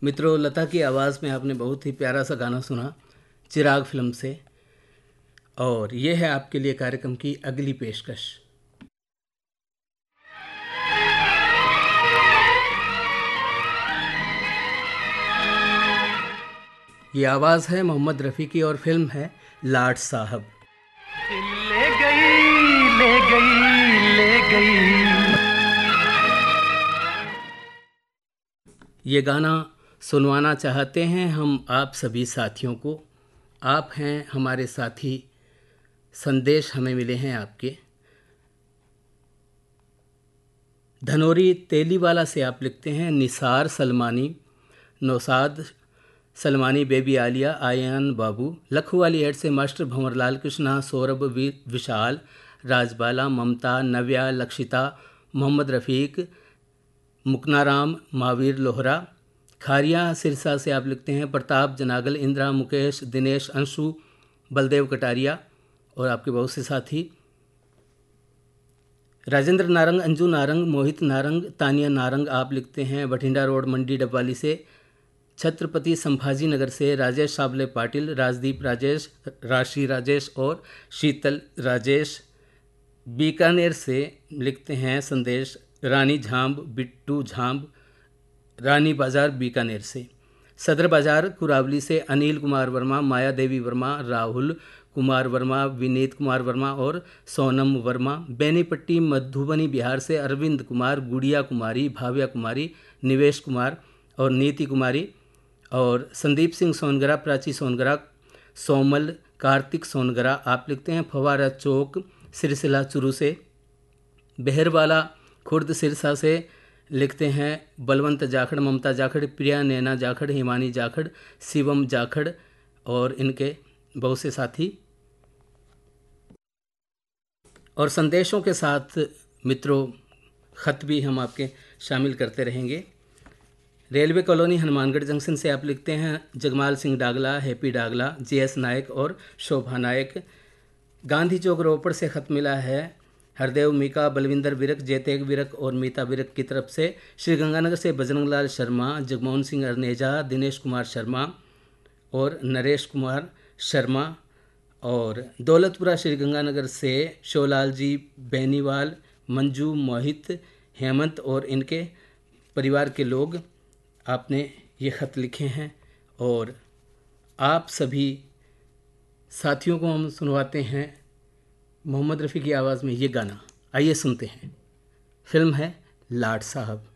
मित्रों, लता की आवाज़ में आपने बहुत ही प्यारा सा गाना सुना चिराग फिल्म से। और ये है आपके लिए कार्यक्रम की अगली पेशकश। ये आवाज़ है मोहम्मद रफ़ी की और फिल्म है लाट साहब। ले गई ले गई ले गई। ये गाना सुनवाना चाहते हैं हम आप सभी साथियों को। आप हैं हमारे साथी, संदेश हमें मिले हैं आपके। धनोरी तेलीवाला से आप लिखते हैं निसार सलमानी, नौसाद सलमानी, बेबी आलिया, आयन बाबू। लखुवाली हेड से मास्टर भंवरलाल कृष्णा, सौरभ विशाल, राजबाला, ममता, नव्या, लक्षिता, मोहम्मद रफ़ीक, मुकनाराम, महावीर लोहरा। खारिया सिरसा से आप लिखते हैं प्रताप जनागल, इंदिरा, मुकेश, दिनेश, अंशु, बलदेव कटारिया और आपके बहुत से साथी। राजेंद्र नारंग, अंजू नारंग, मोहित नारंग, तानिया नारंग आप लिखते हैं बठिंडा रोड, मंडी डबवाली से। छत्रपति संभाजी नगर से राजेश साबले पाटिल, राजदीप राजेश, राशि राजेश और शीतल राजेश। बीकानेर से लिखते हैं संदेश रानी झांब, बिट्टू झांब, रानी बाजार बीकानेर से। सदर बाजार कुरावली से अनिल कुमार वर्मा, माया देवी वर्मा, राहुल कुमार वर्मा, विनीत कुमार वर्मा और सोनम वर्मा। बेनीपट्टी मधुबनी बिहार से अरविंद कुमार, गुड़िया कुमारी, भाव्या कुमारी, निवेश कुमार और नीति कुमारी। और संदीप सिंह सोनगरा, प्राची सोनगरा, सोमल, कार्तिक सोनगरा आप लिखते हैं फवारा चौक, सिरसिला चुरू से। बहरवाला खुर्द सिरसा से लिखते हैं बलवंत जाखड़, ममता जाखड़, प्रिया नैना जाखड़, हिमानी जाखड़, शिवम जाखड़ और इनके बहुत से साथी। और संदेशों के साथ मित्रों ख़त भी हम आपके शामिल करते रहेंगे। रेलवे कॉलोनी हनुमानगढ़ जंक्शन से आप लिखते हैं जगमाल सिंह डागला, हैप्पी डागला, जीएस नायक और शोभा नायक। गांधी चौक रोपड़ से ख़त मिला है हरदेव मीका, बलविंदर विरक, जयतेग विरक और मीता विरक की तरफ से। श्रीगंगानगर से बजरंग लाल शर्मा, जगमोहन सिंह अरनेजा, दिनेश कुमार शर्मा और नरेश कुमार शर्मा। और दौलतपुरा श्रीगंगानगर से शोलाल जी बेनीवाल, मंजू, मोहित, हेमंत और इनके परिवार के लोग आपने ये ख़त लिखे हैं। और आप सभी साथियों को हम सुनवाते हैं मोहम्मद रफ़ी की आवाज़ में ये गाना। आइए सुनते हैं। फिल्म है लाट साहब।